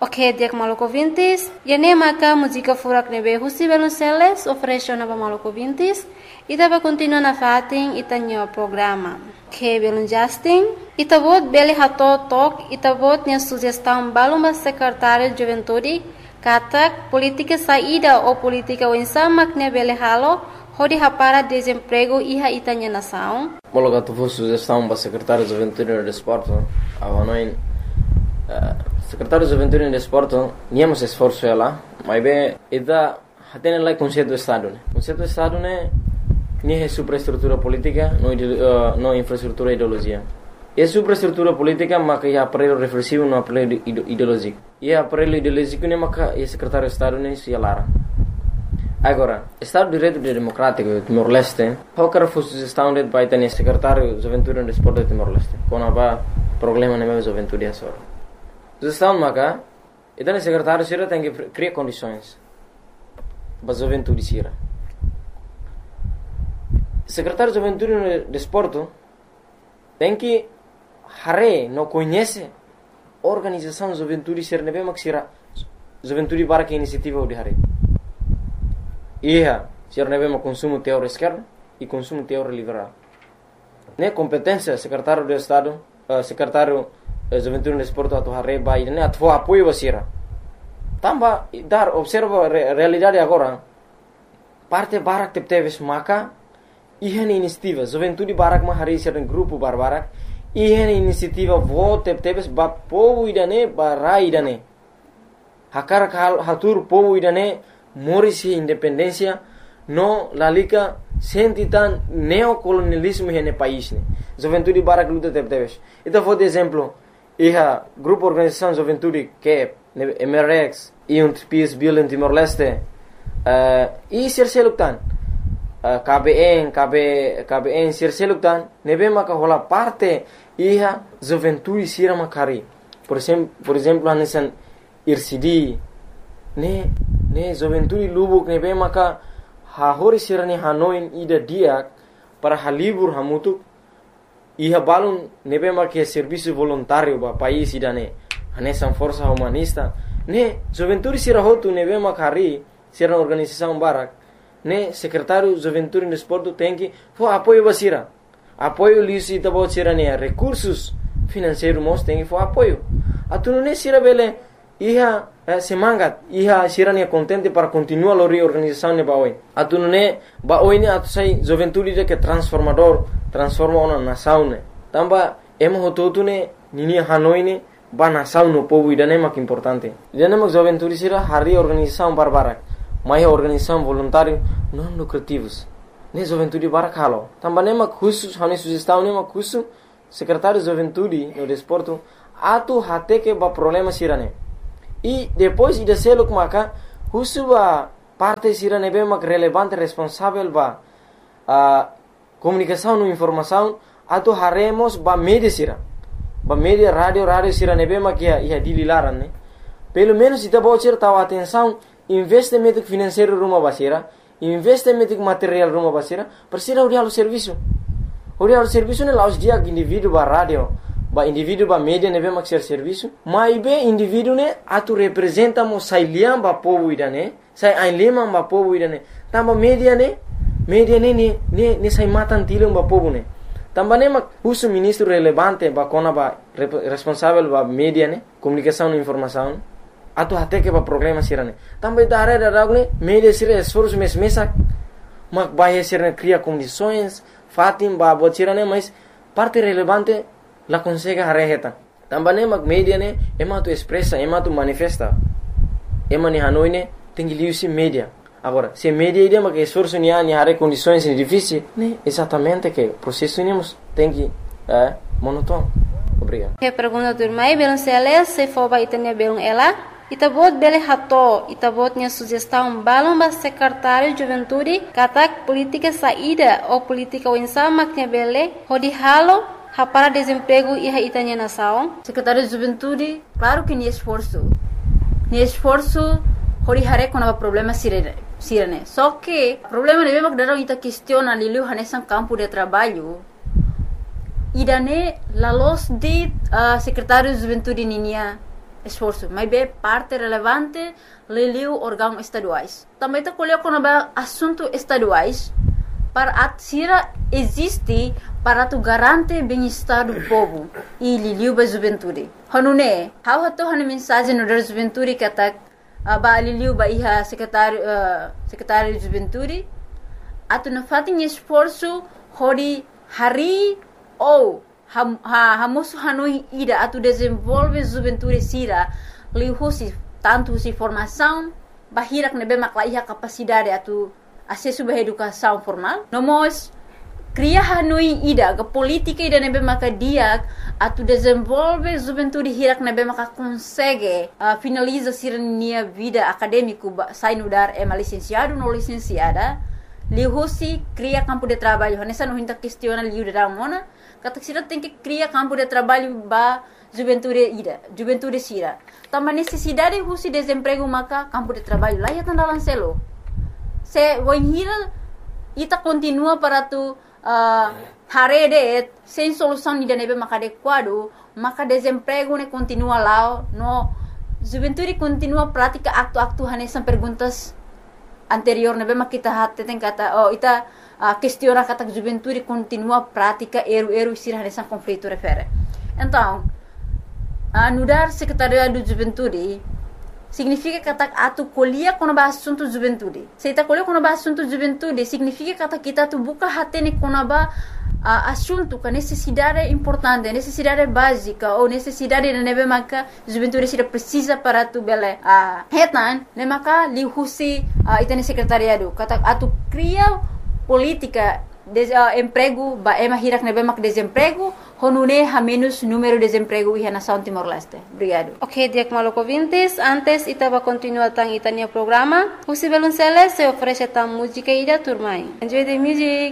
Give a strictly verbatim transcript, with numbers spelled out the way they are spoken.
Ok, dia maluco vintis. E nem maca música furak nebe husi belunceles oferece na maluco vintis. E dava continua na fatin e tanho programa. Que belun Justin. E tabot beli hato tok e tabot nia sugestão baluma secretário de juventude. Katak política saída ou política wensamak ne beli halo. Hodi hapara desemprego iha itanya nação. Mologa tu fosse sugestão para secretário de juventude e desporto. Avanoin secretário de juventude e desporto, niamos esforço ela, mas bem, ida tem lá conceito do estado, né? Conceito do estado né, nem é superestrutura política, não uh, não infraestrutura ideologia. É superestrutura política, mas que é aparelho reflexivo, não aparelho ideológico. E é aparelho ideológico né, mas que é secretário de estado né, se alara. Agora, Estado de Direito Democrático de Timor-Leste, qualquer fosse sugestão de vai ter secretário de juventude e desporto de Timor-Leste, quando há problema na minha juventude é só. Sugestão maka, então o secretário sira tem que criar condições para a juventude sira. Secretário de juventude e desporto tem que hare não conhece organização de juventude sira nebe mak sira juventude para que iniciativa de hare. Ia sira nebe mak consumo teórico esquerdo e consumo teórico liberal. Ne competência secretário de estado, uh, secretário juventude no esporte atau hari bayi ini atau apoio basira. Tambah dar observa re, realidade agora. Parte barak tep teves maka ihan inisiativa juventude barak mah hari sering grupo bar barak ihan inisiativa vote tep teves ba povo idane barai idane. Hakar kal hatur povo idane morisi independência no lalika sentitan neocolonialismo hene país ne. Juventude barak luta tep teves. Itu foi de exemplo. Iha grupo organização juventude que é M R X e um P S B em Timor-Leste e ser selutan K B N K B K B N ser selutan nebe maka hola parte iha juventude sira makari por exemplo por exemplo anesan I R C D ne ne juventude lubuk nebe maka ha hori sira ni hanoin ida dia para halibur hamutuk iha balun nebe marque serviço voluntário ba país idane anesan força humanista ne juventude sira hotu nebe makari sira organização barak ne secretário juventude e desporto tem que fo apoio basira apoio lisi tabo sira ne recursos financeiros mos tem que fo apoio atuno ne sira bele iha eh, semangat iha sira ne contente para continuar a reorganização ne baoi atuno ne baoi ne atu sai juventude de que transformador transforma uma nação ne tamba emo hototu ne nini hanoi ne ba nação no povo idane mak importante idane mak juventude sira hari organização barbarak mai organização voluntário não lucrativos ne juventude barak halo tamba ne mak khusus hani sugestão ne mak khusus secretário de juventude no desporto atu hate que ba problema sira ne e depois ida seluk maka khusus ba parte sira ne be mak relevante responsável ba a comunicação e informação atau haremos ba media sira ba media radio radio sira nebe makia ia dililaran ne pelo menos ita bocor tahu atenção investimento financeiro rumah basira investimento material rumah basira persira uri halu serviço uri halu serviço ne laus dia indivíduo ba radio ba indivíduo ba media nebe mak ser serviço mai be indivíduo ne atu representa mo sai liam ba povo idane sai ai lema ba povo idane tamba media ne media ne ne ne ne sai matan tilung ba povo ne tamba ne mak usu ministro relevante ba kona ba responsável ba media ne comunicação e informação atu até que ba problema sirane tamba ita are da ne media sira esforço mes mesak mak ba sirane cria condições fatim ba bot sirane mas parte relevante la consegue hareheta tamba ne mak media ne ema tu expressa ema tu manifesta ema ni hanoi ne tengi liusi media. Agora, se media ideia que esforço ni ani hare condições difíceis, né? Exatamente que o processo nemos tem que é monótono. Obrigado. Que pergunta do irmão, belum seles se for ba itanya belum ela, itabot bele hato, itabot nya sugestão balum ba secretário de juventude, katak política saída ou política winsama que bele, hodi halo para desemprego e itanya nação. Secretário de juventude, claro que ni esforço. Ni esforço hori hare kona problema sirene sirene só que problema ne memang darau ita questiona lilu hanesan campo de trabalho idane la los de uh, secretário de juventude ninia esforço, mas é parte relevante liliu órgãos estaduais. Também está colhendo quando é assunto estaduais para a Sira existe para tu garante bem-estar do povo e liliu ba juventude. Hanune, how hato hanu mensagem no da juventude que atak ba liliu ba iha secretário uh, secretário de juventude atu na fatin esforço hori hari ou ha ha hamosu hanui ida atu desenvolve juventude Sira liu husi tanto si formação bahirak nebe makla iha capacidade atu acesso à educação formal. Nós cria hanui ida ke política ida nebe maka dia atu desenvolve juventude hirak nebe maka consegue uh, finaliza sirnia vida acadêmico sai no dar é licenciado no licenciada lihusi cria campo de trabalho nessa não hinta questiona liu de mona kata sira tem que cria campo de trabalho ba juventude ida juventude sira também necessidade husi desemprego maka campo de trabalho lá ya tandalan selo se wanhira ita continua para tu uh, harede sem solução de nebe maka adequado maka desemprego ne continua lá no juventude continua prática acto-acto hanesan perguntas anterior nebe maka kita hatte tem kata oh ita uh, questiona kata juventude continua prática eru-eru sir hanesan conflito refere então uh, nudar secretariado de juventude significa que atu colhia quando ba assunto juventude. Se ita colhia quando ba assunto juventude, significa que kita tu buka hatene quando ba uh, assunto que necessidade importante, necessidade básica ou necessidade de nebe maka juventude se precisa para tu bele. Ah, uh, hetan, ne maka li husi uh, itane secretariado. Kata atu cria política de uh, emprego ba ema hirak nebe mak desemprego honune ha menos número de desemprego e nação Timor-Leste. Obrigado. Ok, Diak Maloko Vintes, antes itaba continua tang itania programa. Husi Belunceles se oferece tang música ida turmai. Enjoy the music.